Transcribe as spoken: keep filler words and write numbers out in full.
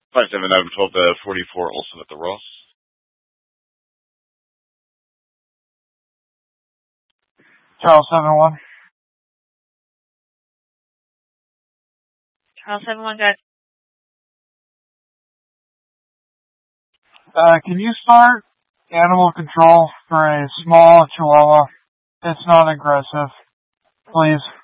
five seven nine twelve to forty-four, also at the Ross. Charles seven one. Charles seven one, good. Uh, can you start animal control for a small Chihuahua? It's not aggressive. Please.